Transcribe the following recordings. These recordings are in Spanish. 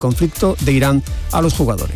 conflicto de Irán a los jugadores.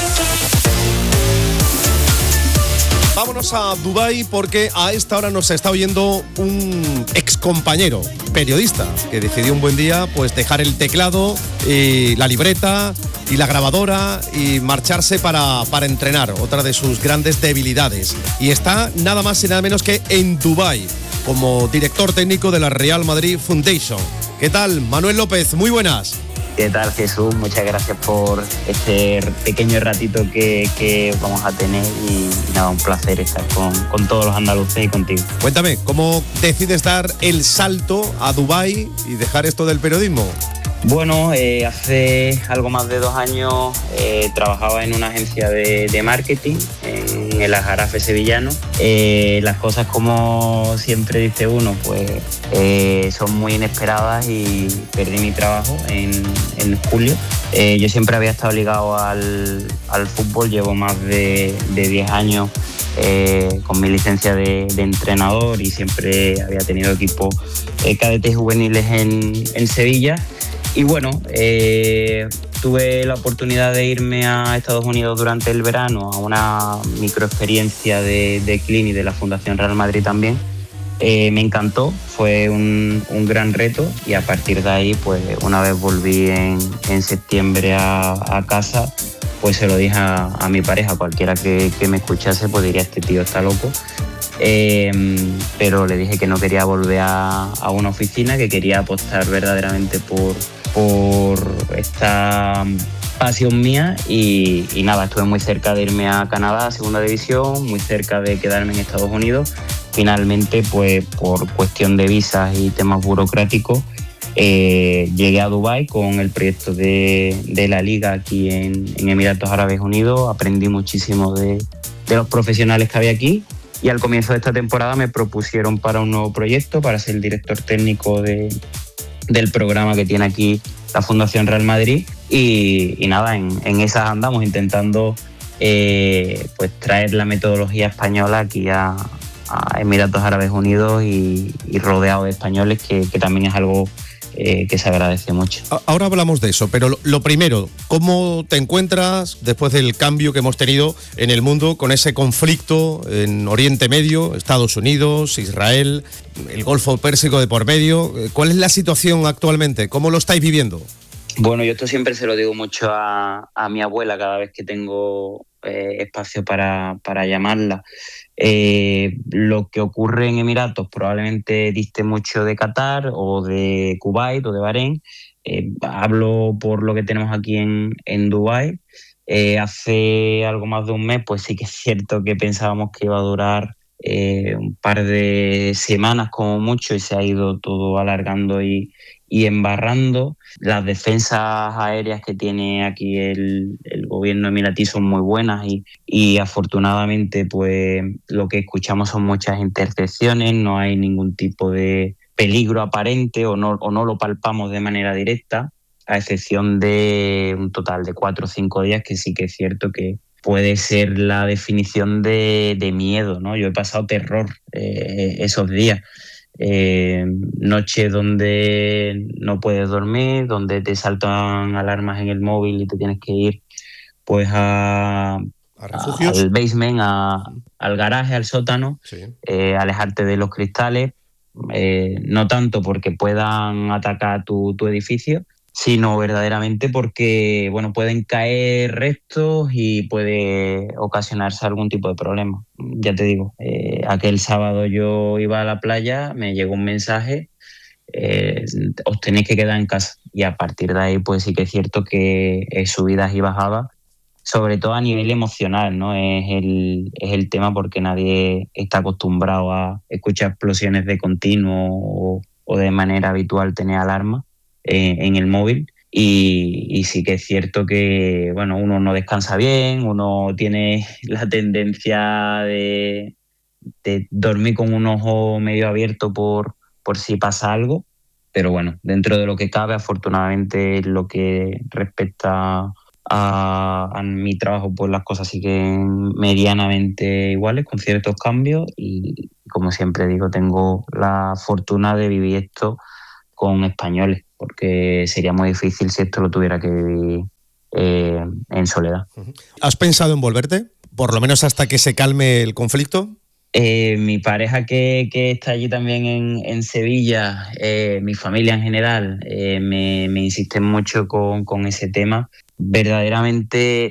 Vámonos a Dubái porque a esta hora nos está oyendo un excompañero periodista que decidió un buen día pues dejar el teclado y la libreta y la grabadora y marcharse para entrenar, otra de sus grandes debilidades. Y está nada más y nada menos que en Dubái como director técnico de la Real Madrid Foundation. ¿Qué tal, Manuel López? Muy buenas. ¿Qué tal, Jesús? Muchas gracias por este pequeño ratito que vamos a tener y nada, un placer estar con todos los andaluces y contigo. Cuéntame, ¿cómo decides dar el salto a Dubái y dejar esto del periodismo? Bueno, hace algo más de 2 años trabajaba en una agencia de marketing en el Aljarafe sevillano. Las cosas, como siempre dice uno, pues son muy inesperadas y perdí mi trabajo en julio. Yo siempre había estado ligado al fútbol, llevo más de 10 años con mi licencia de entrenador y siempre había tenido equipos cadetes juveniles en Sevilla. Y bueno, tuve la oportunidad de irme a Estados Unidos durante el verano a una microexperiencia de Clini de la Fundación Real Madrid también. Me encantó, fue un gran reto y a partir de ahí, pues una vez volví en septiembre a casa, pues se lo dije a mi pareja, cualquiera que me escuchase, pues diría, este tío está loco. Pero le dije que no quería volver a una oficina, que quería apostar verdaderamente por esta pasión mía y nada, estuve muy cerca de irme a Canadá, segunda división, muy cerca de quedarme en Estados Unidos. Finalmente, pues por cuestión de visas y temas burocráticos, llegué a Dubái con el proyecto de la Liga aquí en Emiratos Árabes Unidos. Aprendí muchísimo de los profesionales que había aquí y al comienzo de esta temporada me propusieron para un nuevo proyecto, para ser el director técnico del programa que tiene aquí la Fundación Real Madrid y nada, en esas andamos intentando pues traer la metodología española aquí a Emiratos Árabes Unidos y rodeado de españoles, que también es algo que se agradece mucho. Ahora hablamos de eso, pero lo primero, ¿cómo te encuentras después del cambio que hemos tenido en el mundo con ese conflicto en Oriente Medio, Estados Unidos, Israel, el Golfo Pérsico de por medio? ¿Cuál es la situación actualmente? ¿Cómo lo estáis viviendo? Bueno, yo esto siempre se lo digo mucho a mi abuela cada vez que tengo espacio para llamarla. Lo que ocurre en Emiratos probablemente diste mucho de Qatar o de Kuwait o de Bahrein. Hablo por lo que tenemos aquí en Dubái. Hace algo más de un mes, pues sí que es cierto que pensábamos que iba a durar un par de semanas como mucho y se ha ido todo alargando y embarrando. Las defensas aéreas que tiene aquí el gobierno emiratí son muy buenas y afortunadamente pues lo que escuchamos son muchas intercepciones, no hay ningún tipo de peligro aparente o no lo palpamos de manera directa, a excepción de un total de 4 o 5 días que sí que es cierto que puede ser la definición de miedo, ¿no? Yo he pasado terror esos días. Noches donde no puedes dormir, donde te saltan alarmas en el móvil y te tienes que ir pues ¿A refugios? Al basement, al garaje, al sótano, sí. Alejarte de los cristales, no tanto porque puedan atacar tu edificio, sino verdaderamente porque bueno, pueden caer restos y puede ocasionarse algún tipo de problema. Ya te digo, aquel sábado yo iba a la playa, me llegó un mensaje, os tenéis que quedar en casa, y a partir de ahí pues sí que es cierto que es subidas y bajadas, sobre todo a nivel emocional, ¿no? Es el tema, porque nadie está acostumbrado a escuchar explosiones de continuo o de manera habitual tener alarma en el móvil y sí que es cierto que bueno, uno no descansa bien, uno tiene la tendencia de dormir con un ojo medio abierto por si pasa algo, pero bueno, dentro de lo que cabe, afortunadamente, lo que respecta a mi trabajo, pues las cosas siguen medianamente iguales, con ciertos cambios, y como siempre digo, tengo la fortuna de vivir esto con españoles, porque sería muy difícil si esto lo tuviera que vivir en soledad. ¿Has pensado en volverte? Por lo menos hasta que se calme el conflicto. Mi pareja que está allí también en Sevilla, mi familia en general, me insisten mucho con ese tema. Verdaderamente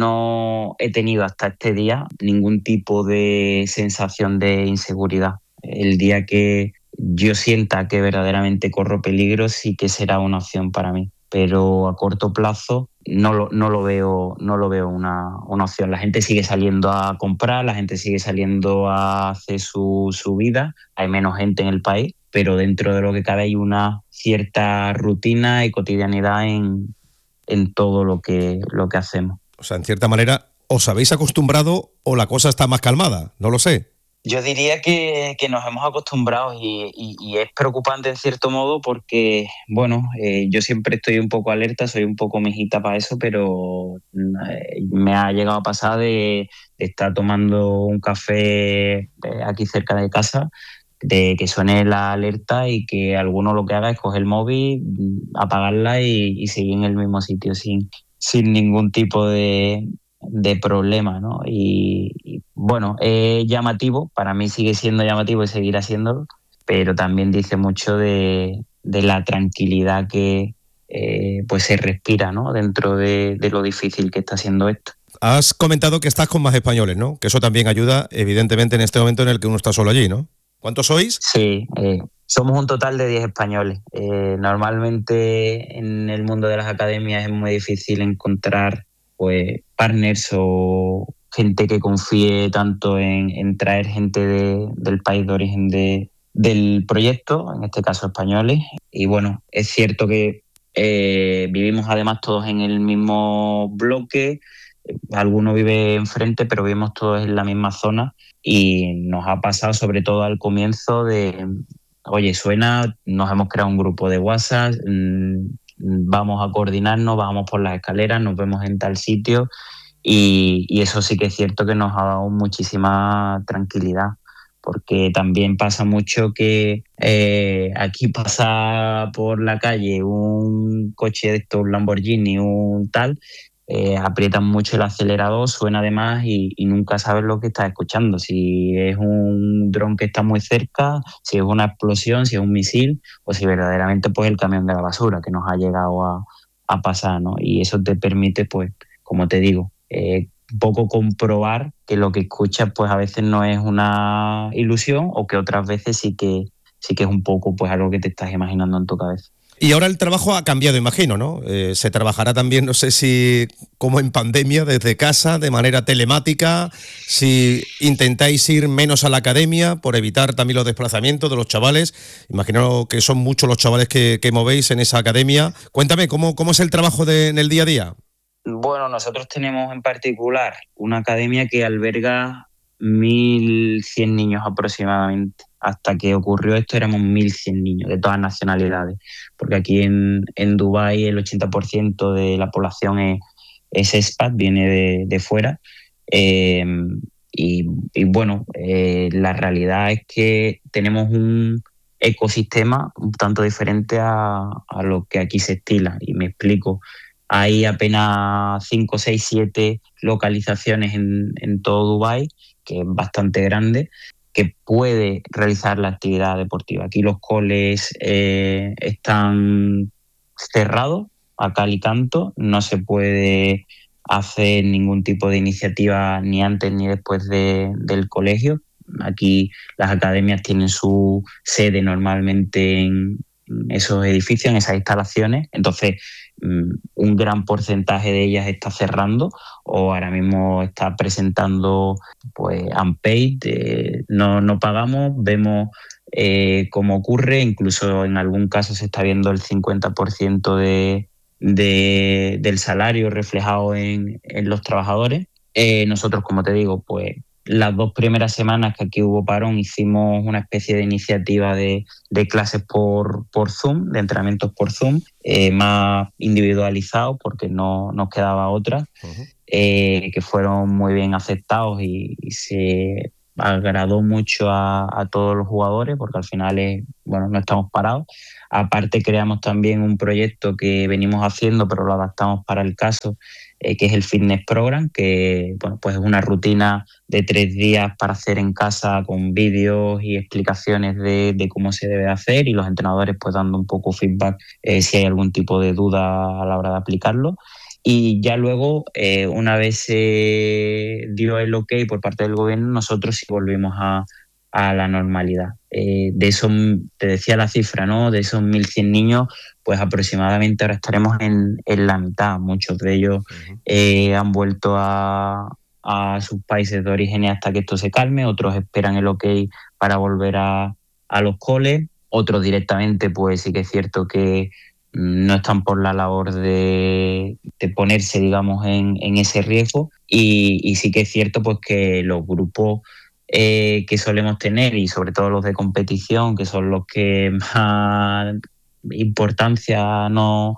no he tenido hasta este día ningún tipo de sensación de inseguridad. El día que yo sienta que verdaderamente corro peligro sí que será una opción para mí, pero a corto plazo no lo veo una opción. La gente sigue saliendo a comprar, la gente sigue saliendo a hacer su vida, hay menos gente en el país, pero dentro de lo que cabe hay una cierta rutina y cotidianidad en todo lo que hacemos. O sea, en cierta manera, ¿os habéis acostumbrado o la cosa está más calmada? No lo sé. Yo diría que nos hemos acostumbrado y es preocupante en cierto modo porque, bueno, yo siempre estoy un poco alerta, soy un poco mejita para eso, pero me ha llegado a pasar de estar tomando un café aquí cerca de casa, de que suene la alerta y que alguno lo que haga es coger el móvil, apagarla y seguir en el mismo sitio sin ningún tipo de problema, ¿no? Y bueno, es llamativo, para mí sigue siendo llamativo y seguirá siéndolo, pero también dice mucho de la tranquilidad que pues se respira, ¿no? Dentro de lo difícil que está siendo esto. Has comentado que estás con más españoles, ¿no? Que eso también ayuda, evidentemente, en este momento en el que uno está solo allí, ¿no? ¿Cuántos sois? Sí, somos un total de 10 españoles. Normalmente en el mundo de las academias es muy difícil encontrar pues partners o gente que confíe tanto en traer gente del país de origen del proyecto, en este caso españoles. Y bueno, es cierto que vivimos además todos en el mismo bloque, alguno vive enfrente, pero vivimos todos en la misma zona y nos ha pasado sobre todo al comienzo de, oye, suena, nos hemos creado un grupo de WhatsApp, vamos a coordinarnos, bajamos por las escaleras, nos vemos en tal sitio y eso sí que es cierto que nos ha dado muchísima tranquilidad, porque también pasa mucho que aquí pasa por la calle un coche de estos, un Lamborghini, un tal, aprietan mucho el acelerador, suena además y nunca sabes lo que estás escuchando, si es un dron que está muy cerca, si es una explosión, si es un misil o si verdaderamente pues el camión de la basura que nos ha llegado a pasar, ¿no? Y eso te permite, pues, como te digo, un poco comprobar que lo que escuchas pues a veces no es una ilusión o que otras veces sí que es un poco pues algo que te estás imaginando en tu cabeza. Y ahora el trabajo ha cambiado, imagino, ¿no? Se trabajará también, no sé si como en pandemia, desde casa, de manera telemática, si intentáis ir menos a la academia por evitar también los desplazamientos de los chavales. Imagino que son muchos los chavales que movéis en esa academia. Cuéntame, ¿cómo es el trabajo en el día a día? Bueno, nosotros tenemos en particular una academia que alberga 1.100 niños aproximadamente. Hasta que ocurrió esto éramos 1.100 niños de todas nacionalidades, porque aquí en Dubái el 80% de la población es expat, viene de fuera. Y bueno, la realidad es que tenemos un ecosistema un tanto diferente a lo que aquí se estila, y me explico. Hay apenas 5, 6, 7 localizaciones en todo Dubái, que es bastante grande, que puede realizar la actividad deportiva. Aquí los coles están cerrados a cal y canto, no se puede hacer ningún tipo de iniciativa ni antes ni después del colegio. Aquí las academias tienen su sede normalmente en esos edificios, en esas instalaciones, entonces un gran porcentaje de ellas está cerrando o ahora mismo está presentando pues unpaid, no pagamos, vemos cómo ocurre, incluso en algún caso se está viendo el 50% del salario reflejado en los trabajadores. Nosotros, como te digo, pues las 2 primeras semanas que aquí hubo parón hicimos una especie de iniciativa de clases por Zoom, de entrenamientos por Zoom, más individualizados porque no nos quedaba otra, que fueron muy bien aceptados y se agradó mucho a todos los jugadores, porque al final no estamos parados. Aparte creamos también un proyecto que venimos haciendo, pero lo adaptamos para el caso, que es el Fitness Program, que pues es una rutina de 3 días para hacer en casa con vídeos y explicaciones de cómo se debe hacer, y los entrenadores pues dando un poco feedback si hay algún tipo de duda a la hora de aplicarlo. Y ya luego, una vez se dio el ok por parte del gobierno, nosotros sí volvimos a la normalidad. De eso, te decía la cifra, ¿no? De esos 1.100 niños, pues aproximadamente ahora estaremos en la mitad. Muchos de ellos han vuelto a sus países de origen hasta que esto se calme, otros esperan el ok para volver a los coles, otros directamente, pues sí que es cierto que no están por la labor de ponerse, digamos, en ese riesgo, y sí que es cierto pues que los grupos que solemos tener, y sobre todo los de competición, que son los que más importancia nos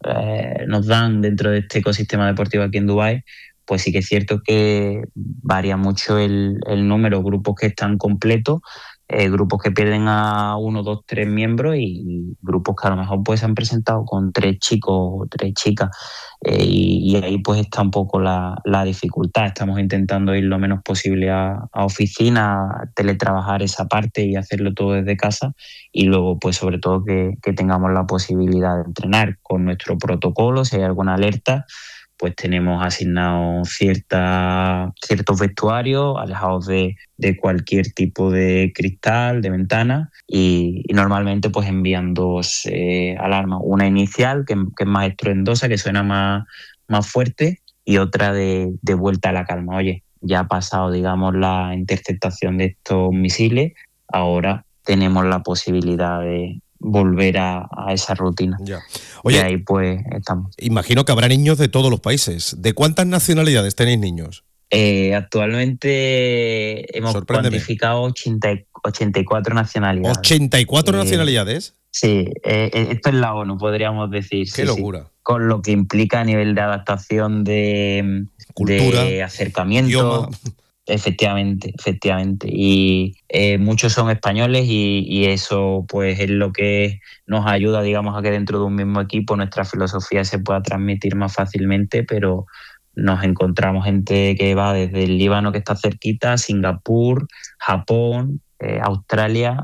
dan dentro de este ecosistema deportivo aquí en Dubái, pues sí que es cierto que varía mucho el número, grupos que están completos, grupos que pierden a 1, 2, 3 miembros, y grupos que a lo mejor pues se han presentado con 3 chicos o 3 chicas, y ahí pues está un poco la dificultad. Estamos intentando ir lo menos posible a oficina, a teletrabajar esa parte y hacerlo todo desde casa, y luego pues sobre todo que tengamos la posibilidad de entrenar con nuestro protocolo. Si hay alguna alerta, pues tenemos asignados ciertos vestuarios alejados de cualquier tipo de cristal, de ventana, y normalmente pues envían 2 alarmas, una inicial que es más estruendosa, que suena más fuerte, y otra de vuelta a la calma. Oye, ya ha pasado, digamos, la interceptación de estos misiles, ahora tenemos la posibilidad de volver a esa rutina. Ya. Oye, y ahí pues estamos. Imagino que habrá niños de todos los países. ¿De cuántas nacionalidades tenéis niños? Actualmente hemos cuantificado 84 nacionalidades. ¿84 nacionalidades? Sí, esto es la ONU, podríamos decir. ¡Qué locura! Sí. Con lo que implica a nivel de adaptación, de cultura, de acercamiento. Idioma. Efectivamente. Y muchos son españoles, y eso pues es lo que nos ayuda, digamos, a que dentro de un mismo equipo nuestra filosofía se pueda transmitir más fácilmente, pero nos encontramos gente que va desde el Líbano, que está cerquita, Singapur, Japón, Australia,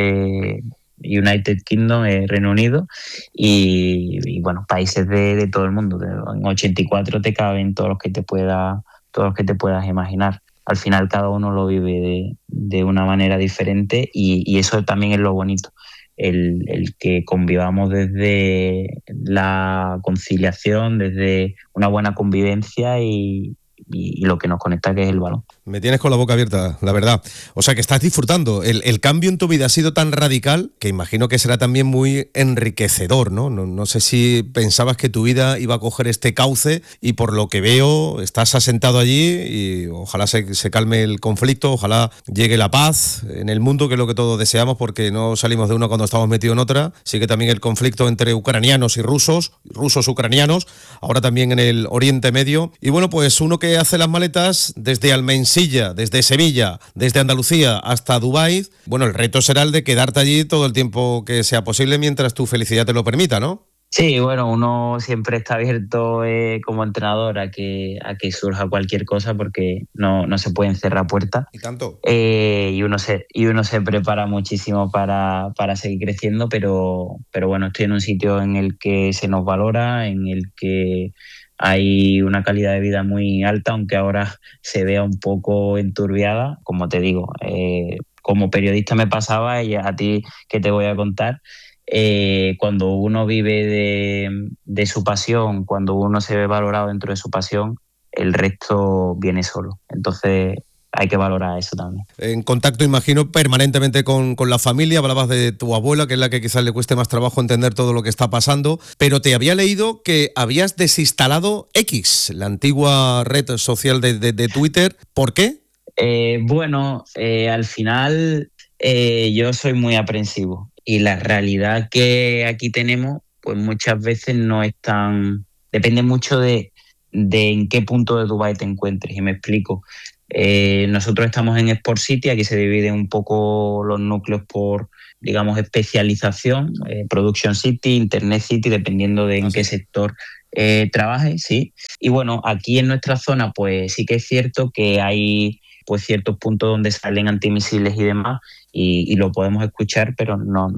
United Kingdom, Reino Unido, y bueno, países de todo el mundo. En 84 te caben todos los que te puedas imaginar. Al final cada uno lo vive de una manera diferente, y eso también es lo bonito, el que convivamos desde la conciliación, desde una buena convivencia, y lo que nos conecta, que es el balón. Me tienes con la boca abierta, la verdad. O sea, que estás disfrutando. El cambio en tu vida ha sido tan radical que imagino que será también muy enriquecedor, ¿no? No sé si pensabas que tu vida iba a coger este cauce, y por lo que veo estás asentado allí, y ojalá se calme el conflicto, ojalá llegue la paz en el mundo, que es lo que todos deseamos, porque no salimos de una cuando estamos metidos en otra. Sigue también el conflicto entre ucranianos y rusos ucranianos, ahora también en el Oriente Medio. Y bueno, pues uno que hace las maletas desde Almensilla, desde Sevilla, desde Andalucía hasta Dubái, bueno, el reto será el de quedarte allí todo el tiempo que sea posible, mientras tu felicidad te lo permita, ¿no? Sí, bueno, uno siempre está abierto como entrenador a que surja cualquier cosa, porque no se pueden cerrar puertas. ¿Y tanto? Y uno se prepara muchísimo para seguir creciendo, pero bueno, estoy en un sitio en el que se nos valora, en el que hay una calidad de vida muy alta, aunque ahora se vea un poco enturbiada. Como te digo, como periodista me pasaba, y a ti que te voy a contar, cuando uno vive de su pasión, cuando uno se ve valorado dentro de su pasión, el resto viene solo. Entonces hay que valorar eso también. En contacto, imagino, permanentemente con la familia. Hablabas de tu abuela, que es la que quizás le cueste más trabajo entender todo lo que está pasando, pero te había leído que habías desinstalado X, la antigua red social de Twitter. ¿Por qué? Al final yo soy muy aprensivo, y la realidad que aquí tenemos pues muchas veces no es tan... Depende mucho de en qué punto de Dubái te encuentres, y me explico. Nosotros estamos en Sport City, aquí se dividen un poco los núcleos por, digamos, especialización, Production City, Internet City, dependiendo de en qué sector trabaje, sí. Y bueno, aquí en nuestra zona pues sí que es cierto que hay pues ciertos puntos donde salen antimisiles y demás y lo podemos escuchar, pero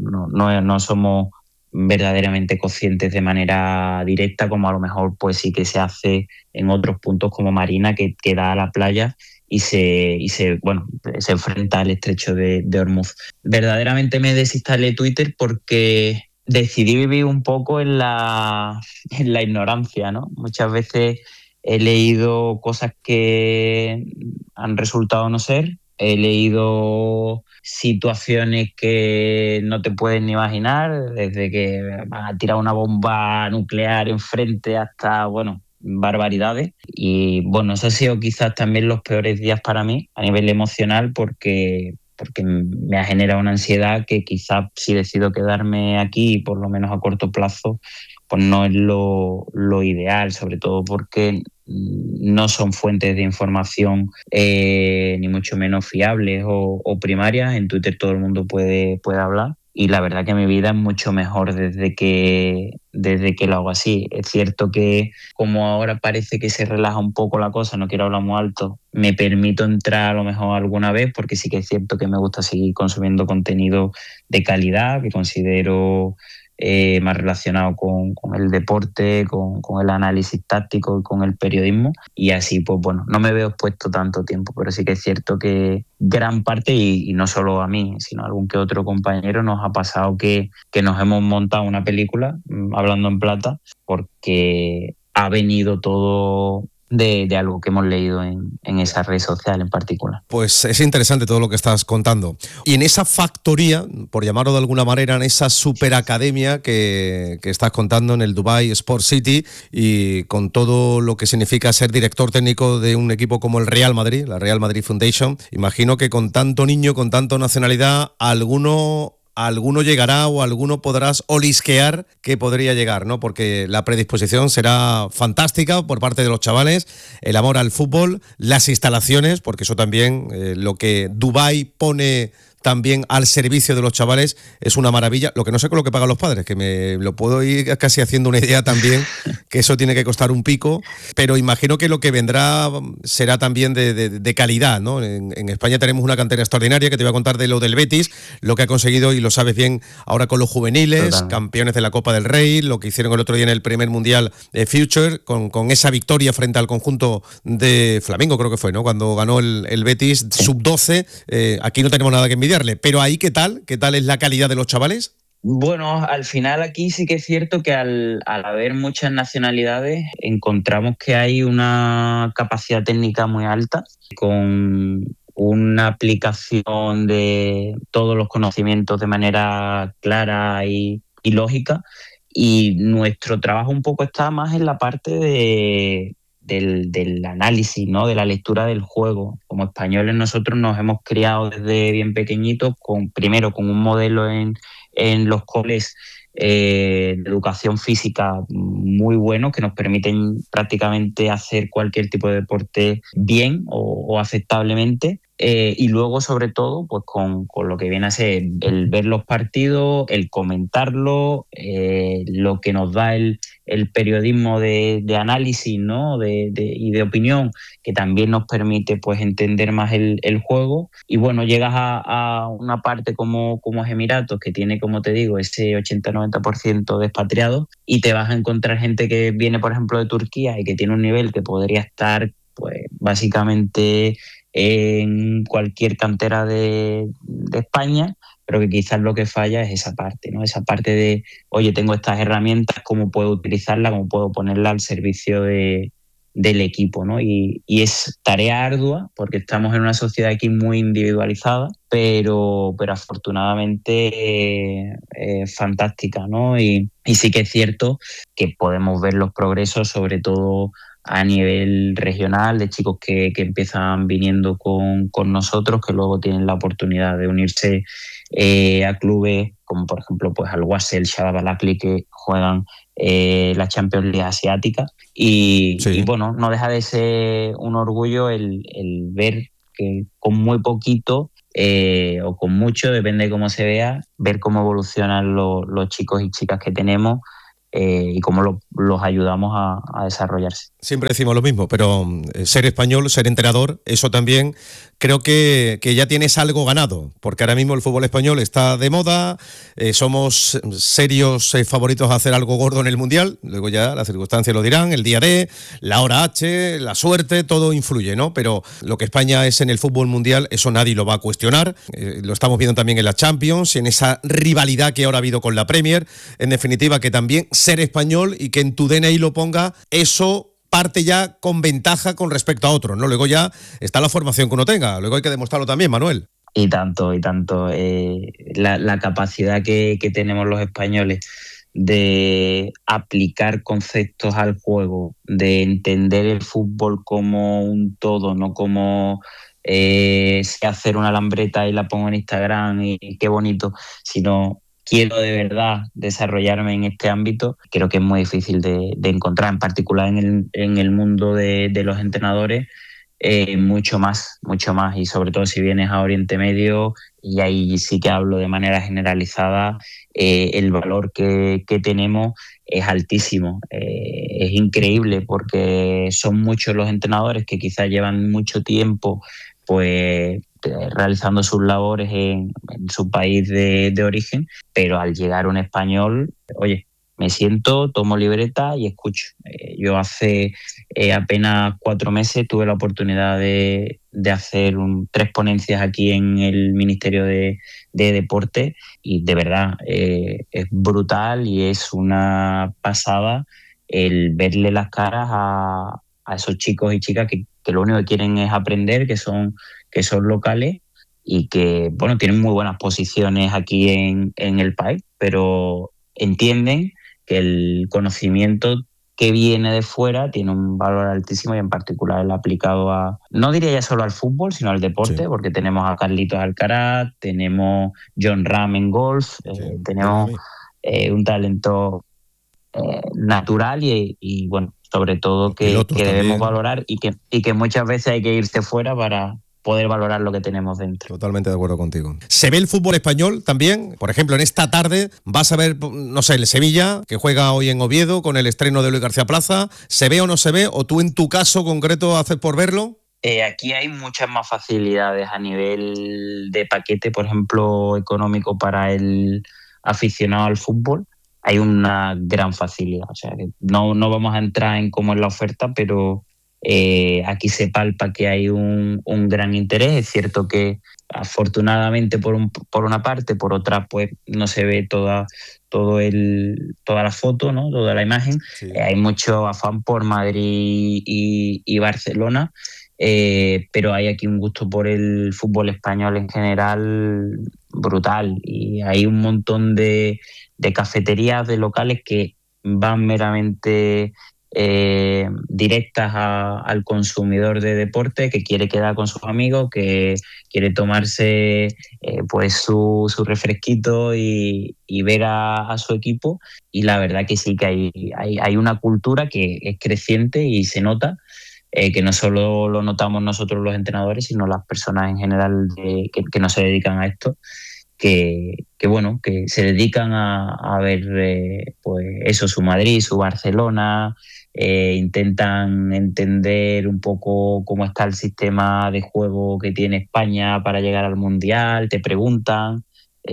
no somos verdaderamente conscientes de manera directa, como a lo mejor pues sí que se hace en otros puntos como Marina, que da a la playa y se enfrenta al estrecho de Hormuz. Verdaderamente me desinstalé Twitter porque decidí vivir un poco en la ignorancia, ¿no? Muchas veces he leído cosas que han resultado no ser, he leído situaciones que no te puedes ni imaginar, desde que van a tirar una bomba nuclear enfrente hasta, bueno, barbaridades. Y bueno, esos han sido quizás también los peores días para mí a nivel emocional porque me ha generado una ansiedad que quizás si decido quedarme aquí, por lo menos a corto plazo, pues no es lo ideal, sobre todo porque no son fuentes de información ni mucho menos fiables o primarias. En Twitter todo el mundo puede hablar y la verdad que mi vida es mucho mejor desde que lo hago así. Es cierto que como ahora parece que se relaja un poco la cosa, no quiero hablar muy alto, me permito entrar a lo mejor alguna vez porque sí que es cierto que me gusta seguir consumiendo contenido de calidad, que considero más relacionado con el deporte, con el análisis táctico y con el periodismo, y así pues bueno, no me veo expuesto tanto tiempo, pero sí que es cierto que gran parte, y no solo a mí, sino a algún que otro compañero, nos ha pasado que nos hemos montado una película, hablando en plata, porque ha venido todo de algo que hemos leído en esa red social en particular. Pues es interesante todo lo que estás contando. Y en esa factoría, por llamarlo de alguna manera, en esa superacademia que estás contando en el Dubai Sport City, y con todo lo que significa ser director técnico de un equipo como el Real Madrid, la Real Madrid Foundation, imagino que con tanto niño, con tanta nacionalidad, alguno llegará o alguno podrás olisquear que podría llegar, ¿no? Porque la predisposición será fantástica por parte de los chavales, el amor al fútbol, las instalaciones, porque eso también, lo que Dubái pone también al servicio de los chavales es una maravilla. Lo que no sé con lo que pagan los padres, que me lo puedo ir casi haciendo una idea también, que eso tiene que costar un pico, pero imagino que lo que vendrá será también de calidad, ¿no? En España tenemos una cantera extraordinaria, que te voy a contar de lo del Betis, lo que ha conseguido, y lo sabes bien, ahora con los juveniles, totalmente, campeones de la Copa del Rey, lo que hicieron el otro día en el primer Mundial Future, con esa victoria frente al conjunto de Flamengo, creo que fue, ¿no? Cuando ganó el Betis sub-12, aquí no tenemos nada que envidiar. Pero ahí, ¿qué tal? ¿Qué tal es la calidad de los chavales? Bueno, al final aquí sí que es cierto que al haber muchas nacionalidades encontramos que hay una capacidad técnica muy alta, con una aplicación de todos los conocimientos de manera clara y lógica, y nuestro trabajo un poco está más en la parte del análisis, ¿no? De la lectura del juego. Como españoles nosotros nos hemos criado desde bien pequeñitos primero con un modelo en los coles de educación física muy bueno, que nos permiten prácticamente hacer cualquier tipo de deporte bien o aceptablemente. Y luego, sobre todo, pues con lo que viene a ser el ver los partidos, el comentarlo, lo que nos da el periodismo de análisis, ¿no? y de opinión, que también nos permite pues entender más el juego. Y bueno, llegas a una parte como es Emiratos, que tiene, como te digo, ese 80-90% de expatriados, y te vas a encontrar gente que viene, por ejemplo, de Turquía y que tiene un nivel que podría estar pues básicamente en cualquier cantera de España, pero que quizás lo que falla es esa parte, ¿no? Esa parte de, oye, tengo estas herramientas, ¿cómo puedo utilizarlas? ¿Cómo puedo ponerla al servicio del equipo, ¿no? Y es tarea ardua porque estamos en una sociedad aquí muy individualizada, pero afortunadamente fantástica, ¿no? Y sí que es cierto que podemos ver los progresos, sobre todo a nivel regional, de chicos que empiezan viniendo con nosotros, que luego tienen la oportunidad de unirse a clubes como por ejemplo pues Al-Wahs, el Shabab Al-Ahli, que juegan la Champions League asiática. Y bueno, no deja de ser un orgullo el ver que con muy poquito o con mucho, depende de cómo se vea, ver cómo evolucionan los chicos y chicas que tenemos y cómo los ayudamos a desarrollarse. Siempre decimos lo mismo, pero ser español, ser entrenador, eso también creo que ya tienes algo ganado, porque ahora mismo el fútbol español está de moda, somos serios favoritos a hacer algo gordo en el Mundial, luego ya las circunstancias lo dirán, el día D, la hora H, la suerte, todo influye, ¿no? Pero lo que España es en el fútbol mundial, eso nadie lo va a cuestionar, lo estamos viendo también en la Champions, en esa rivalidad que ahora ha habido con la Premier, en definitiva que también ser español y que en tu DNI lo ponga, eso parte ya con ventaja con respecto a otros, ¿no? Luego ya está la formación que uno tenga, luego hay que demostrarlo también, Manuel. Y tanto. La capacidad que tenemos los españoles de aplicar conceptos al juego, de entender el fútbol como un todo, no como sé hacer una lambreta y la pongo en Instagram y qué bonito, sino quiero de verdad desarrollarme en este ámbito, creo que es muy difícil de encontrar, en particular en el mundo de los entrenadores, mucho más, y sobre todo si vienes a Oriente Medio, y ahí sí que hablo de manera generalizada, el valor que tenemos es altísimo, es increíble porque son muchos los entrenadores que quizás llevan mucho tiempo pues realizando sus labores en su país de origen, pero al llegar un español, oye, me siento, tomo libreta y escucho. Yo hace apenas 4 meses tuve la oportunidad de hacer 3 ponencias aquí en el Ministerio de Deporte y de verdad es brutal y es una pasada el verle las caras a esos chicos y chicas que lo único que quieren es aprender, que son locales y que bueno, tienen muy buenas posiciones aquí en el país, pero entienden que el conocimiento que viene de fuera tiene un valor altísimo y en particular el aplicado a, no diría ya solo al fútbol, sino al deporte, porque tenemos a Carlitos Alcaraz, tenemos John Ram en golf, tenemos un talento natural y bueno, sobre todo que debemos valorar y que muchas veces hay que irse fuera para poder valorar lo que tenemos dentro. Totalmente de acuerdo contigo. ¿Se ve el fútbol español también? Por ejemplo, en esta tarde vas a ver, no sé, el Sevilla, que juega hoy en Oviedo con el estreno de Luis García Plaza. ¿Se ve o no se ve? ¿O tú en tu caso concreto haces por verlo? Aquí hay muchas más facilidades a nivel de paquete, por ejemplo, económico para el aficionado al fútbol. Hay una gran facilidad. O sea, que no vamos a entrar en cómo es la oferta, pero aquí se palpa que hay un gran interés. Es cierto que afortunadamente por una parte, por otra pues no se ve toda la foto, ¿no? Toda la imagen. Sí. Hay mucho afán por Madrid y Barcelona, pero hay aquí un gusto por el fútbol español en general brutal y hay un montón de cafeterías, de locales que van meramente directas al consumidor de deporte que quiere quedar con sus amigos, que quiere tomarse pues su refresquito y ver a su equipo, y la verdad que sí que hay una cultura que es creciente y se nota, que no solo lo notamos nosotros los entrenadores, sino las personas en general que no se dedican a esto, que bueno, que se dedican a ver pues eso, su Madrid, su Barcelona, intentan entender un poco cómo está el sistema de juego que tiene España para llegar al Mundial, te preguntan.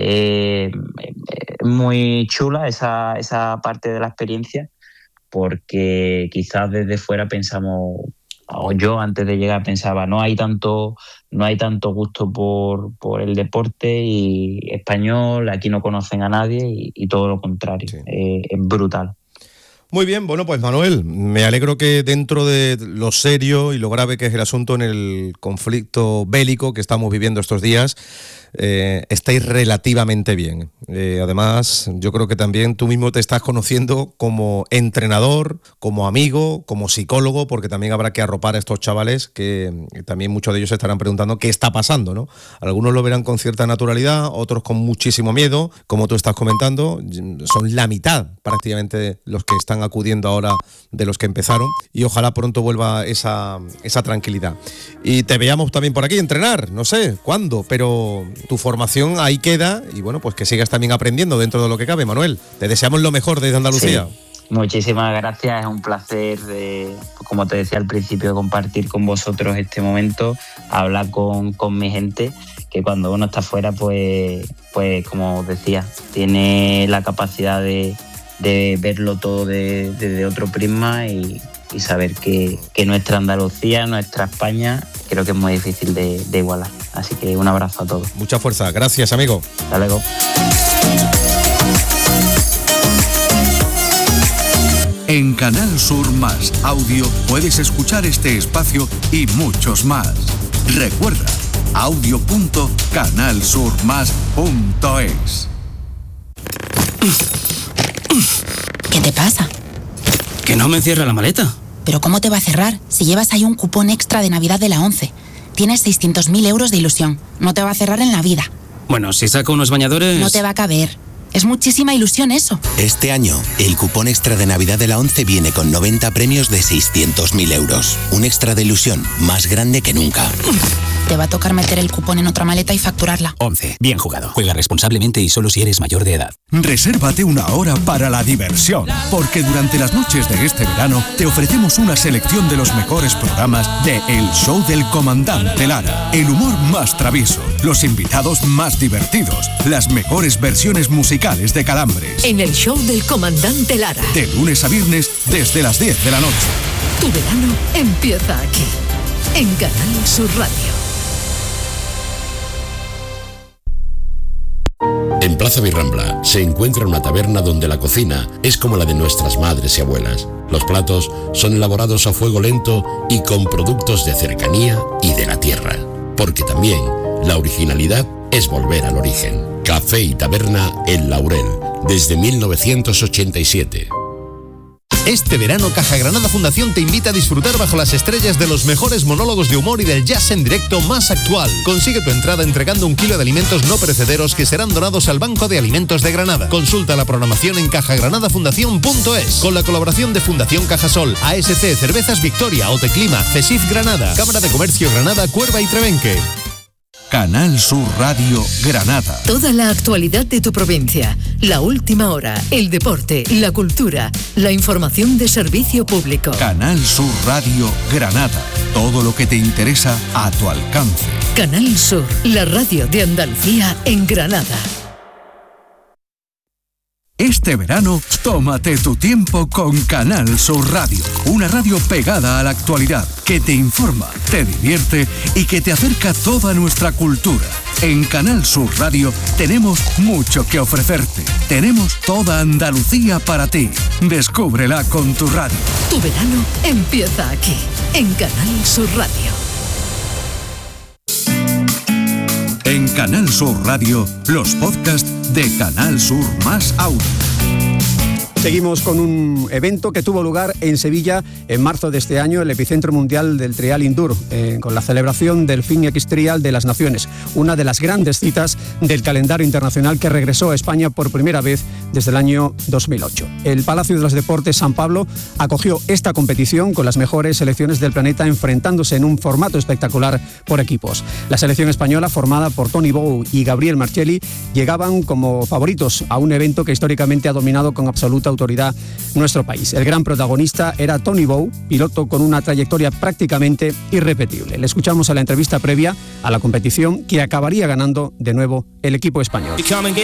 Muy chula esa parte de la experiencia, porque quizás desde fuera pensamos, o yo antes de llegar pensaba, no hay tanto gusto por el deporte y español, aquí no conocen a nadie, y todo lo contrario, sí. Es brutal. Muy bien, bueno, pues Manuel, me alegro que dentro de lo serio y lo grave que es el asunto en el conflicto bélico que estamos viviendo estos días, estáis relativamente bien. Además, yo creo que también tú mismo te estás conociendo como entrenador, como amigo, como psicólogo, porque también habrá que arropar a estos chavales que también muchos de ellos se estarán preguntando qué está pasando, ¿no? Algunos lo verán con cierta naturalidad, otros con muchísimo miedo, como tú estás comentando. Son la mitad prácticamente los que están acudiendo ahora de los que empezaron, y ojalá pronto vuelva esa tranquilidad. Y te veamos también por aquí entrenar, no sé cuándo, pero tu formación ahí queda, y bueno, pues que sigas también aprendiendo dentro de lo que cabe, Manuel. Te deseamos lo mejor desde Andalucía. Sí. Muchísimas gracias, es un placer, como te decía al principio, compartir con vosotros este momento, hablar con mi gente, que cuando uno está fuera, pues como os decía, tiene la capacidad de verlo todo desde otro prisma y saber que nuestra Andalucía, nuestra España, creo que es muy difícil de igualar. Así que un abrazo a todos. Mucha fuerza, gracias, amigo. Hasta luego. En Canal Sur Más Audio puedes escuchar este espacio y muchos más. Recuerda, audio.canalsurmas.es. ¿Qué te pasa? Que no me cierra la maleta. ¿Pero cómo te va a cerrar si llevas ahí un cupón extra de Navidad de la 11? Tienes 600.000 euros de ilusión. No te va a cerrar en la vida. Bueno, si saco unos bañadores... No te va a caber. Es muchísima ilusión eso. Este año, el cupón extra de Navidad de la 11 viene con 90 premios de 600.000 euros. Un extra de ilusión más grande que nunca. Te va a tocar meter el cupón en otra maleta y facturarla. 11. Bien jugado. Juega responsablemente y solo si eres mayor de edad. Resérvate una hora para la diversión, porque durante las noches de este verano te ofrecemos una selección de los mejores programas de El Show del Comandante Lara. El humor más travieso, los invitados más divertidos, las mejores versiones musicales de Calambres. En El Show del Comandante Lara. De lunes a viernes desde las 10 de la noche. Tu verano empieza aquí, en Canal Sur Radio. En Plaza Virrambla se encuentra una taberna donde la cocina es como la de nuestras madres y abuelas. Los platos son elaborados a fuego lento y con productos de cercanía y de la tierra. Porque también la originalidad es volver al origen. Café y Taberna El Laurel, desde 1987. Este verano Caja Granada Fundación te invita a disfrutar bajo las estrellas de los mejores monólogos de humor y del jazz en directo más actual. Consigue tu entrada entregando 1 kilo de alimentos no perecederos que serán donados al Banco de Alimentos de Granada. Consulta la programación en cajagranadafundación.es, con la colaboración de Fundación Cajasol, ASC, Cervezas Victoria, Oteclima, CESIF Granada, Cámara de Comercio Granada, Cuerva y Trevenque. Canal Sur Radio Granada. Toda la actualidad de tu provincia, la última hora, el deporte, la cultura, la información de servicio público. Canal Sur Radio Granada. Todo lo que te interesa a tu alcance. Canal Sur, la radio de Andalucía en Granada. Este verano, tómate tu tiempo con Canal Sur Radio, una radio pegada a la actualidad, que te informa, te divierte y que te acerca toda nuestra cultura. En Canal Sur Radio tenemos mucho que ofrecerte. Tenemos toda Andalucía para ti. Descúbrela con tu radio. Tu verano empieza aquí, en Canal Sur Radio. En Canal Sur Radio, los podcasts de Canal Sur Más Audio. Seguimos con un evento que tuvo lugar en Sevilla en marzo de este año, el epicentro mundial del Trial Indoor, con la celebración del FINIX Trial de las Naciones, una de las grandes citas del calendario internacional que regresó a España por primera vez desde el año 2008. El Palacio de los Deportes San Pablo acogió esta competición con las mejores selecciones del planeta enfrentándose en un formato espectacular por equipos. La selección española, formada por Tony Bou y Gabriel Marchelli, llegaban como favoritos a un evento que históricamente ha dominado con absoluta autoridad nuestro país. El gran protagonista era Tony Bou, piloto con una trayectoria prácticamente irrepetible. Le escuchamos a la entrevista previa a la competición, que acabaría ganando de nuevo el equipo español.